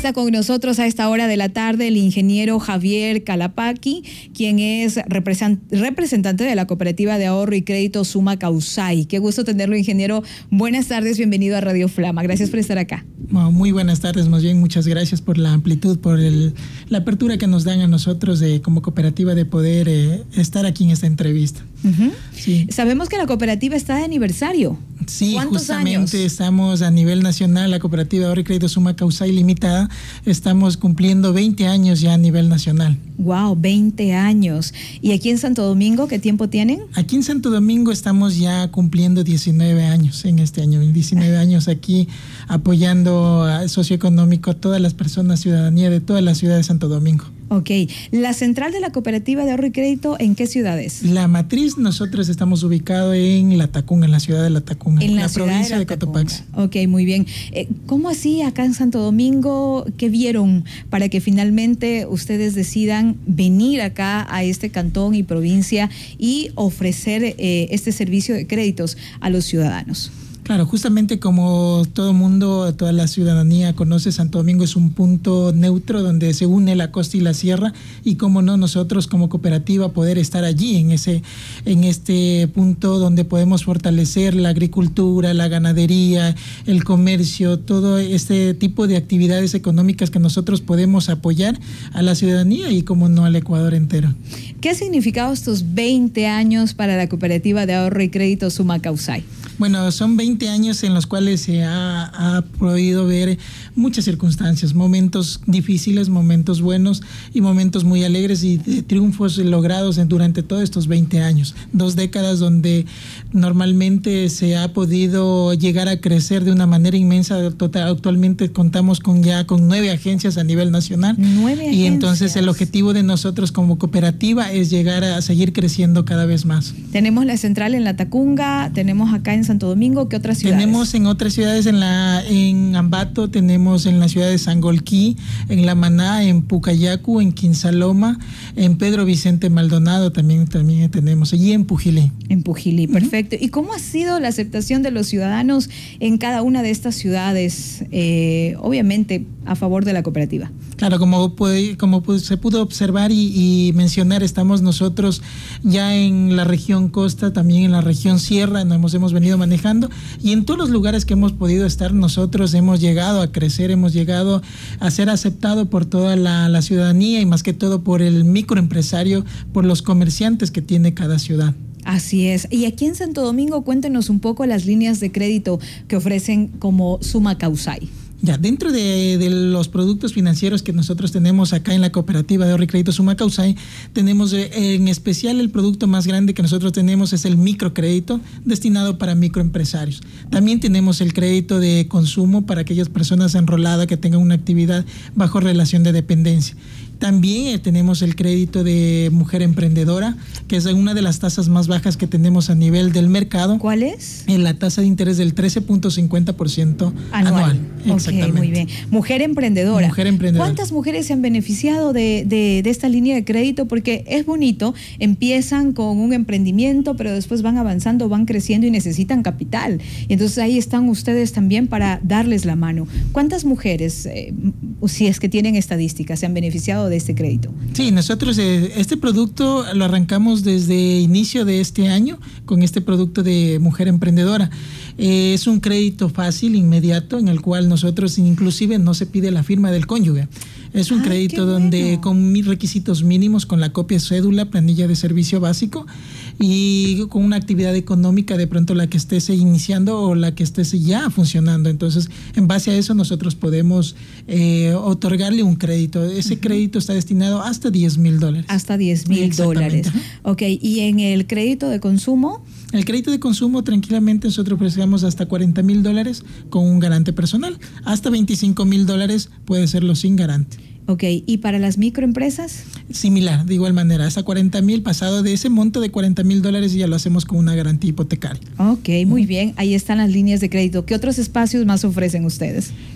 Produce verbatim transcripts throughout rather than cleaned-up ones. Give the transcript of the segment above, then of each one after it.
está con nosotros a esta hora de la tarde el ingeniero Javier Calapaqui, quien es representante de la Cooperativa de Ahorro y Crédito Suma Causay. Qué gusto tenerlo, ingeniero. Buenas tardes, bienvenido a Radio Flama. Gracias por estar acá. Bueno, muy buenas tardes, más bien muchas gracias por la amplitud, por el, la apertura que nos dan a nosotros de, como cooperativa de poder eh, estar aquí en esta entrevista. Uh-huh. Sí. Sabemos que la cooperativa está de aniversario. Sí, justamente años? Estamos a nivel nacional, la Cooperativa de Ahorro y Crédito Suma Causay Limitada, estamos cumpliendo veinte años ya a nivel nacional. Wow, veinte años. ¿Y aquí en Santo Domingo qué tiempo tienen? Aquí en Santo Domingo estamos ya cumpliendo diecinueve años en este año, diecinueve años aquí apoyando a socioeconómico a todas las personas, ciudadanía de toda la ciudad de Santo Domingo. Ok. ¿La central de la Cooperativa de Ahorro y Crédito en qué ciudad es? La matriz, nosotros estamos ubicados en Latacunga, en la ciudad de Latacunga, en la, la de, provincia de, de Cotopaxi. Ok, muy bien. Eh, ¿Cómo así acá en Santo Domingo, qué vieron para que finalmente ustedes decidan venir acá a este cantón y provincia y ofrecer eh, este servicio de créditos a los ciudadanos? Claro, justamente como todo mundo, toda la ciudadanía conoce, Santo Domingo es un punto neutro donde se une la costa y la sierra, y cómo no nosotros como cooperativa poder estar allí en ese, en este punto donde podemos fortalecer la agricultura, la ganadería, el comercio, todo este tipo de actividades económicas que nosotros podemos apoyar a la ciudadanía y como no al Ecuador entero. ¿Qué ha significado estos veinte años para la Cooperativa de Ahorro y Crédito Suma Causay? Bueno, son veinte años en los cuales se ha, ha podido ver muchas circunstancias, momentos difíciles, momentos buenos y momentos muy alegres y de triunfos logrados en, durante todos estos veinte años. Dos décadas donde normalmente se ha podido llegar a crecer de una manera inmensa. Total, actualmente contamos con ya con nueve agencias a nivel nacional. Nueve agencias. Y entonces el objetivo de nosotros como cooperativa es llegar a seguir creciendo cada vez más. Tenemos la central en Latacunga, tenemos acá en Santo Domingo, ¿qué otras ciudades? Tenemos en otras ciudades, en la en Ambato, tenemos en la ciudad de Sangolquí, en La Maná, en Pucayacu, en Quinsaloma, en Pedro Vicente Maldonado también, también tenemos, allí en Pujilí. En Pujilí, perfecto. Uh-huh. ¿Y cómo ha sido la aceptación de los ciudadanos en cada una de estas ciudades, eh, obviamente a favor de la cooperativa? Claro, como, puede, como se pudo observar y, y mencionar, estamos nosotros ya en la región costa, también en la región sierra, nos hemos, hemos venido manejando, y en todos los lugares que hemos podido estar nosotros hemos llegado a crecer, hemos llegado a ser aceptado por toda la, la ciudadanía y más que todo por el microempresario, por los comerciantes que tiene cada ciudad. Así es. Y aquí en Santo Domingo, cuéntenos un poco las líneas de crédito que ofrecen como Suma Causay. Ya, dentro de, de los productos financieros que nosotros tenemos acá en la Cooperativa de Ahorro y Crédito Suma Causay, tenemos eh, en especial el producto más grande que nosotros tenemos es el microcrédito destinado para microempresarios. También tenemos el crédito de consumo para aquellas personas enroladas que tengan una actividad bajo relación de dependencia. También eh, tenemos el crédito de mujer emprendedora, que es una de las tasas más bajas que tenemos a nivel del mercado. ¿Cuál es? En la tasa de interés del trece punto cincuenta por ciento anual. anual. Okay, muy bien. Mujer emprendedora. Mujer emprendedora. ¿Cuántas mujeres se han beneficiado de, de, de esta línea de crédito? Porque es bonito, empiezan con un emprendimiento, pero después van avanzando, van creciendo y necesitan capital. Y entonces ahí están ustedes también para darles la mano. ¿Cuántas mujeres, eh, si es que tienen estadísticas, se han beneficiado de este crédito? Sí, nosotros eh, este producto lo arrancamos desde inicio de este año con este producto de mujer emprendedora. Eh, es un crédito fácil, inmediato, en el cual nosotros inclusive no se pide la firma del cónyuge. Es un Ay, crédito donde bueno. con mis requisitos mínimos, con la copia cédula, planilla de servicio básico y con una actividad económica de pronto la que estés iniciando o la que estés ya funcionando. Entonces, en base a eso nosotros podemos eh, otorgarle un crédito. Ese uh-huh. crédito está destinado hasta diez mil dólares. Hasta diez mil dólares. Ok, ¿y en el crédito de consumo? El crédito de consumo, tranquilamente, nosotros ofrecemos hasta cuarenta mil dólares con un garante personal. Hasta veinticinco mil dólares puede serlo sin garante. Ok, ¿y para las microempresas? Similar, de igual manera, hasta cuarenta mil, pasado de ese monto de cuarenta mil dólares ya lo hacemos con una garantía hipotecaria. Ok, muy uh-huh. bien, ahí están las líneas de crédito. ¿Qué otros espacios más ofrecen ustedes?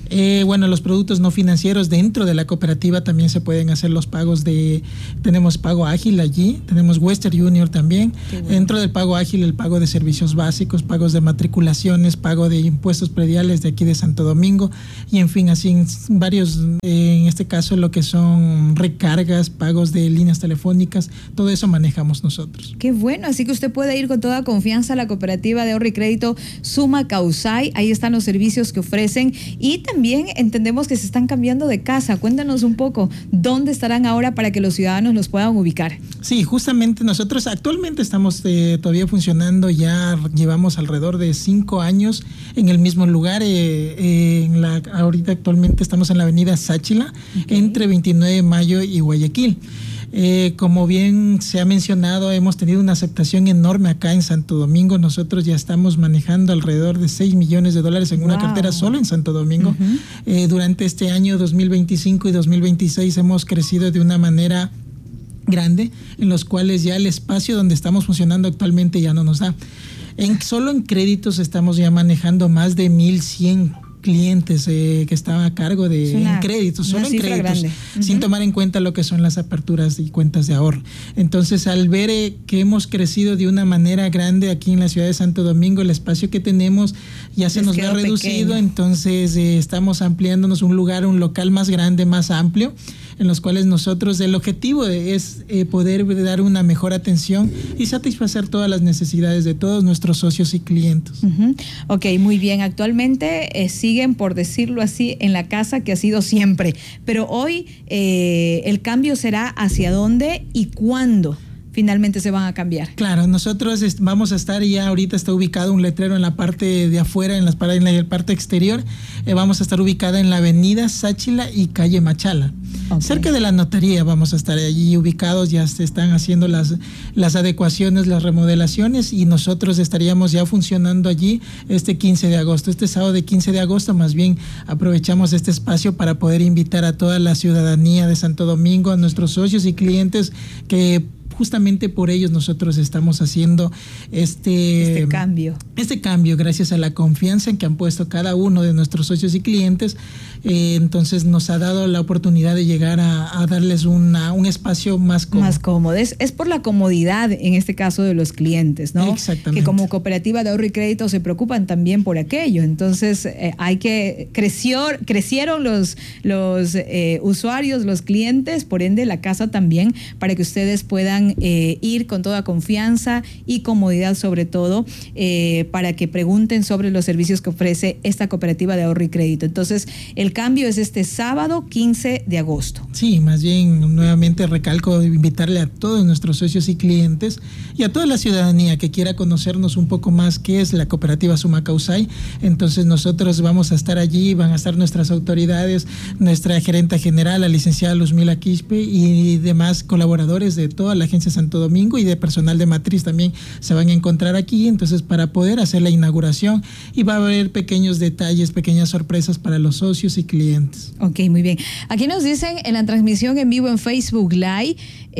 Eh, bueno, los productos no financieros dentro de la cooperativa también se pueden hacer los pagos de, tenemos pago ágil allí, tenemos Western Union también. Bueno. Dentro del pago ágil, el pago de servicios básicos, pagos de matriculaciones, pago de impuestos prediales de aquí de Santo Domingo y en fin, así varios, eh, en este caso lo que son recargas, pagos de líneas telefónicas, todo eso manejamos nosotros. Qué bueno, así que usted puede ir con toda confianza a la cooperativa de ahorro y crédito Suma Causay, ahí están los servicios que ofrecen y también También entendemos que se están cambiando de casa. Cuéntanos un poco, ¿dónde estarán ahora para que los ciudadanos los puedan ubicar? Sí, justamente nosotros actualmente estamos eh, todavía funcionando, ya llevamos alrededor de cinco años en el mismo lugar. Eh, eh, en la, ahorita actualmente estamos en la avenida Sáchila, okay, entre veintinueve de mayo y Guayaquil. Eh, como bien se ha mencionado, hemos tenido una aceptación enorme acá en Santo Domingo. Nosotros ya estamos manejando alrededor de seis millones de dólares en wow. una cartera solo en Santo Domingo. Uh-huh. Eh, durante este año dos mil veinticinco y dos mil veintiséis hemos crecido de una manera grande, en los cuales ya el espacio donde estamos funcionando actualmente ya no nos da. En, solo en créditos estamos ya manejando más de mil cien clientes eh, que estaban a cargo de una, en créditos, solo en créditos, uh-huh. sin tomar en cuenta lo que son las aperturas y cuentas de ahorro. Entonces, al ver eh, que hemos crecido de una manera grande aquí en la ciudad de Santo Domingo, el espacio que tenemos ya se Les nos ve reducido, pequeño. Entonces eh, estamos ampliándonos un lugar, un local más grande, más amplio, en los cuales nosotros, el objetivo es eh, poder dar una mejor atención y satisfacer todas las necesidades de todos nuestros socios y clientes. Uh-huh. Ok, muy bien. Actualmente eh, siguen, por decirlo así, en la casa que ha sido siempre, pero hoy eh, el cambio será hacia dónde y cuándo finalmente se van a cambiar. Claro, nosotros est- vamos a estar ya, ahorita está ubicado un letrero en la parte de afuera, en, las, en la parte exterior, eh, vamos a estar ubicada en la avenida Sáchila y calle Machala. Okay. Cerca de la notaría vamos a estar allí ubicados, ya se están haciendo las, las adecuaciones, las remodelaciones y nosotros estaríamos ya funcionando allí este quince de agosto. Este sábado de quince de agosto más bien aprovechamos este espacio para poder invitar a toda la ciudadanía de Santo Domingo, a nuestros socios y clientes que justamente por ellos nosotros estamos haciendo este, este cambio. Este cambio gracias a la confianza en que han puesto cada uno de nuestros socios y clientes. Eh, entonces nos ha dado la oportunidad de llegar a, a darles una, un espacio más cómodo. Más cómodo. Es, es por la comodidad en este caso de los clientes, ¿no? Exactamente. Que como cooperativa de ahorro y crédito se preocupan también por aquello. Entonces eh, hay que creció, crecieron los, los eh, usuarios, los clientes, por ende la casa también, para que ustedes puedan Eh, ir con toda confianza y comodidad sobre todo eh, para que pregunten sobre los servicios que ofrece esta cooperativa de ahorro y crédito. Entonces el cambio es este sábado quince de agosto. Sí, más bien nuevamente recalco invitarle a todos nuestros socios y clientes y a toda la ciudadanía que quiera conocernos un poco más qué es la cooperativa Suma Causay. Entonces nosotros vamos a estar allí, van a estar nuestras autoridades, nuestra gerenta general, la licenciada Luzmila Quispe y demás colaboradores de toda la Agencia Santo Domingo y de personal de matriz también se van a encontrar aquí, entonces para poder hacer la inauguración y va a haber pequeños detalles, pequeñas sorpresas para los socios y clientes. Ok, muy bien. Aquí nos dicen en la transmisión en vivo en Facebook Live,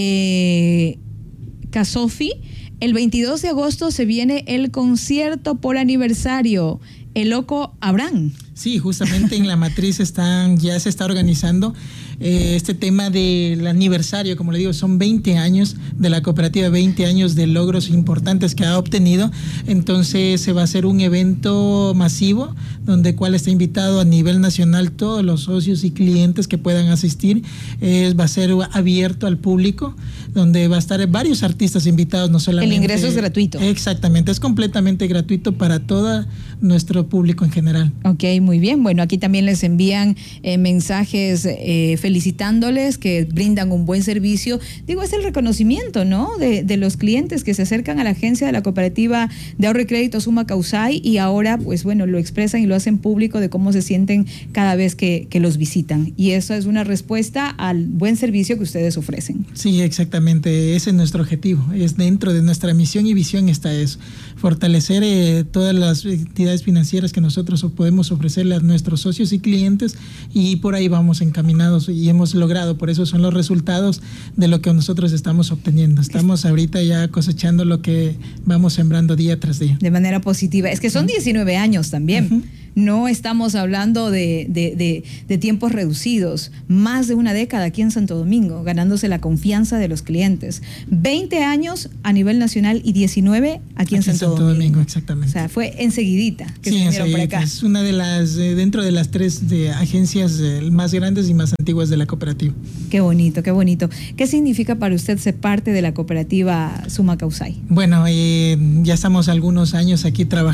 eh, Casofi, el veintidós de agosto se viene el concierto por aniversario, El Loco Abraham. Sí, justamente en la matriz están, ya se está organizando eh, este tema del aniversario, como le digo, son veinte años de la cooperativa, veinte años de logros importantes que ha obtenido. Entonces se va a hacer un evento masivo donde cual está invitado a nivel nacional todos los socios y clientes que puedan asistir. Eh, va a ser abierto al público, donde va a estar varios artistas invitados, no solamente. El ingreso es gratuito. Exactamente, es completamente gratuito para todo nuestro público en general. Ok, muy bien. Bueno, aquí también les envían eh, mensajes eh, felicitándoles, que brindan un buen servicio. Digo, es el reconocimiento, ¿no? De, de los clientes que se acercan a la agencia de la cooperativa de ahorro y crédito Suma Causay y ahora, pues bueno, lo expresan y lo hacen público de cómo se sienten cada vez que, que los visitan. Y eso es una respuesta al buen servicio que ustedes ofrecen. Sí, exactamente. Ese es nuestro objetivo. Es dentro de nuestra misión y visión está eso. Fortalecer eh, todas las entidades financieras que nosotros podemos ofrecerle a nuestros socios y clientes y por ahí vamos encaminados y hemos logrado, por eso son los resultados de lo que nosotros estamos obteniendo. Estamos ahorita ya cosechando lo que vamos sembrando día tras día. De manera positiva. Es que son diecinueve años también. Uh-huh. no estamos hablando de, de, de, de tiempos reducidos, más de una década aquí en Santo Domingo, ganándose la confianza de los clientes. veinte años a nivel nacional y diecinueve aquí, aquí en Santo, Santo Domingo. Domingo. Exactamente. O sea, fue enseguidita que sí, se vinieron por acá. Es una de las, eh, dentro de las tres de agencias eh, más grandes y más antiguas de la cooperativa. Qué bonito, qué bonito. ¿Qué significa para usted ser parte de la cooperativa Sumacausay? Bueno, eh, ya estamos algunos años aquí trabajando.